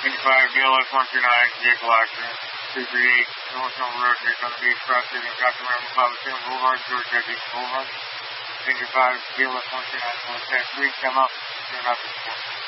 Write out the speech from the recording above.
25 DLS 129, vehicle accident. 238 North Elm Road, you're going to be expressed in Dr. Ramon Coliseum Boulevard, George W. Boulevard. 25 DLS 129, 110, 3, come up, turn up.